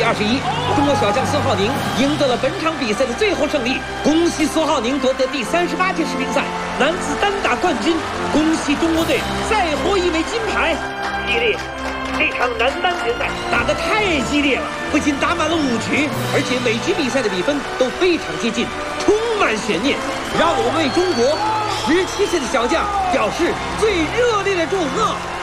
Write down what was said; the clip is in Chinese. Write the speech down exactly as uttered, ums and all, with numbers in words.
比二十一，中国小将孙浩宁赢得了本场比赛的最后胜利。恭喜孙浩宁夺得第三十八届世乒赛男子单打冠军！恭喜中国队再获一枚金牌！激烈，这场男单决赛打得太激烈了，不仅打满了五局，而且每局比赛的比分都非常接近，充满悬念。让我们为中国十七岁的小将表示最热烈的祝贺！